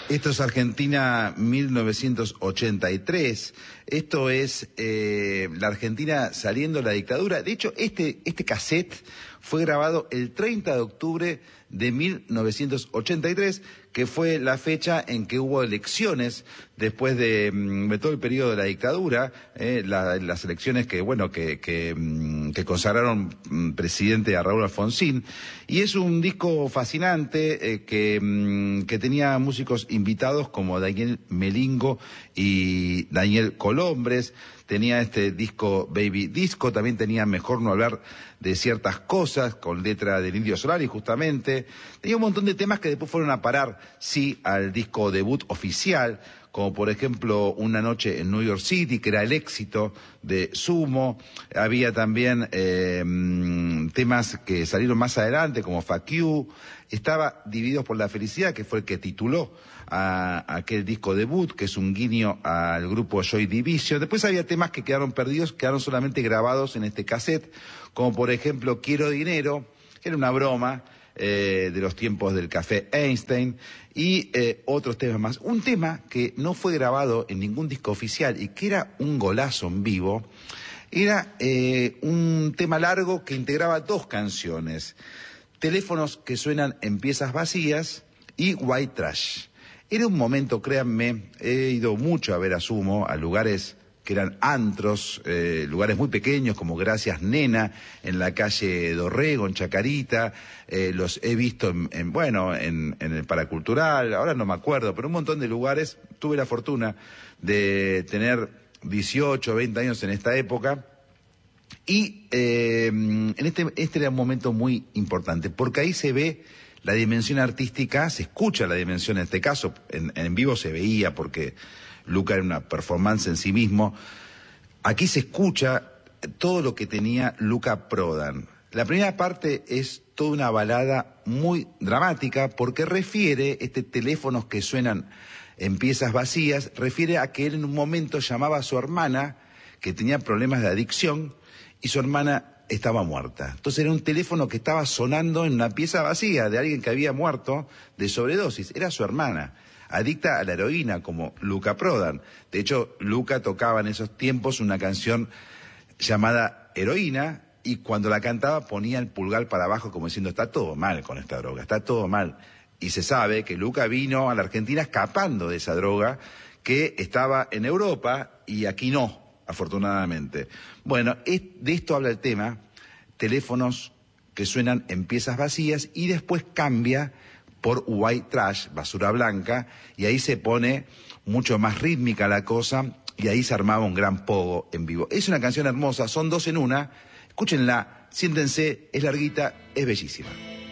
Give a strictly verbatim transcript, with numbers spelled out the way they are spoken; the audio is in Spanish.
Esto es Argentina mil novecientos ochenta y tres. Esto es eh, la Argentina saliendo de la dictadura. De hecho, este, este cassette fue grabado el treinta de octubre de mil novecientos ochenta y tres, que fue la fecha en que hubo elecciones después de, de todo el periodo de la dictadura, eh, la, las elecciones que, bueno, que, que, que consagraron presidente a Raúl Alfonsín. Y es un disco fascinante eh, que, que tenía músicos invitados como Daniel Melingo y Daniel Colombres. Tenía este disco Baby Disco, también tenía Mejor no hablar de ciertas cosas, con letra del Indio Solari justamente. Tenía un montón de temas que después fueron a parar, sí, al disco debut oficial, como por ejemplo Una noche en New York City, que era el éxito de Sumo. Había también eh, temas que salieron más adelante, como Fuck You. Estaba Divididos por la Felicidad, que fue el que tituló a, a aquel disco debut, que es un guiño al grupo Joy Division. Después había temas que quedaron perdidos, quedaron solamente grabados en este cassette, como por ejemplo Quiero Dinero, que era una broma eh, de los tiempos del Café Einstein, y eh, otros temas más. Un tema que no fue grabado en ningún disco oficial y que era un golazo en vivo, era eh, un tema largo que integraba dos canciones: Teléfonos que suenan en piezas vacías y White Trash. Era un momento, créanme, he ido mucho a ver a Sumo, a lugares que eran antros, eh, lugares muy pequeños como Gracias Nena, en la calle Dorrego, en Chacarita, eh, los he visto en, en bueno, en, en el Paracultural, ahora no me acuerdo, pero un montón de lugares. Tuve la fortuna de tener dieciocho, veinte años en esta época. Y eh, en este, este era un momento muy importante, porque ahí se ve la dimensión artística, se escucha la dimensión, en este caso, en, en vivo se veía, porque Luca era una performance en sí mismo. Aquí se escucha todo lo que tenía Luca Prodan. La primera parte es toda una balada muy dramática, porque refiere, este teléfonos que suenan en piezas vacías, refiere a que él en un momento llamaba a su hermana, que tenía problemas de adicción, y su hermana estaba muerta. Entonces era un teléfono que estaba sonando en una pieza vacía de alguien que había muerto de sobredosis. Era su hermana, adicta a la heroína, como Luca Prodan. De hecho, Luca tocaba en esos tiempos una canción llamada Heroína, y cuando la cantaba ponía el pulgar para abajo como diciendo: está todo mal con esta droga, está todo mal. Y se sabe que Luca vino a la Argentina escapando de esa droga, que estaba en Europa y aquí no, afortunadamente. Bueno, es, de esto habla el tema, Teléfonos que suenan en piezas vacías, y después cambia por White Trash, basura blanca, y ahí se pone mucho más rítmica la cosa, y ahí se armaba un gran pogo en vivo. Es una canción hermosa, son dos en una, escúchenla, siéntense, es larguita, es bellísima.